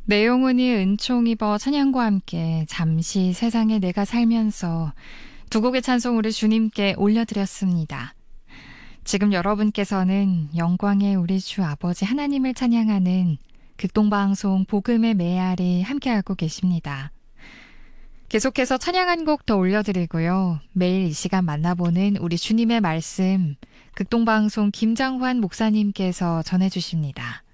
내 영혼이 은총 입어 찬양과 함께 잠시 세상에 내가 살면서 두 곡의 찬송으로 주님께 올려드렸습니다. 지금 여러분께서는 영광의 우리 주 아버지 하나님을 찬양하는 극동방송 복음의 메아리 함께하고 계십니다. 계속해서 찬양 한 곡 더 올려드리고요. 매일 이 시간 만나보는 우리 주님의 말씀 극동방송 김장환 목사님께서 전해주십니다.